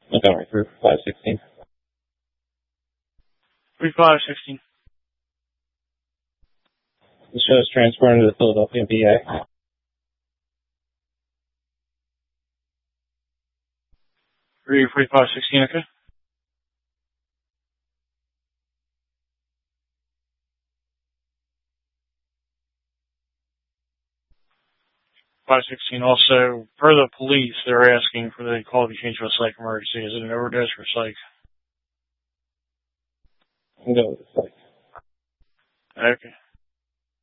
Montgomery through 516. 3516. The show is transferring to the Philadelphia VA. 3516, okay. Also, per the police, they're asking for the call to be changed to a psych emergency. Is it an overdose or psych? No, it's like. Okay.